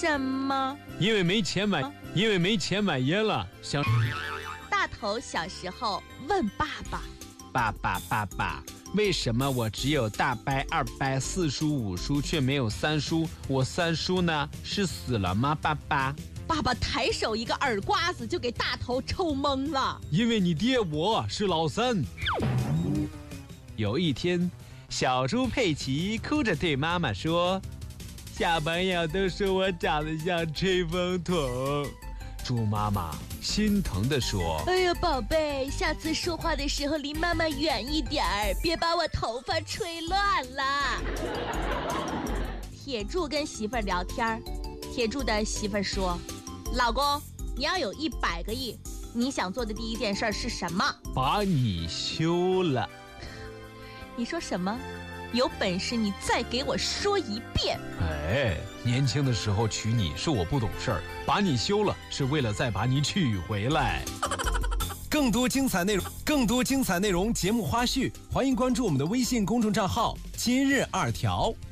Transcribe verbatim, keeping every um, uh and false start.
什么？ 因为没钱买，因为没钱买烟了。想。 大头小时候问爸爸：“ 爸爸，爸爸，为什么我只有大伯、二伯、四叔、五叔，却没有三叔？我三叔呢？是死了吗？爸爸？” 爸爸抬手一个耳刮子就给大头抽懵了。 因为你爹我是老三。有一天，小猪佩奇哭着对妈妈说：“小朋友都说我长得像吹风筒。”猪妈妈心疼地说：“ 哎呀，宝贝，下次说话的时候离妈妈远一点儿，别把我头发吹乱了。”铁柱跟媳妇儿聊天，铁柱的媳妇儿说：“老公，你要有一百个亿，你想做的第一件事是什么？” 把你休了。 你说什么？有本事你再给我说一遍。 哎，年轻的时候娶你是我不懂事儿，把你休了是为了再把你娶回来。 更多精彩内容，更多精彩内容节目花絮，欢迎关注我们的微信公众账号今日二条。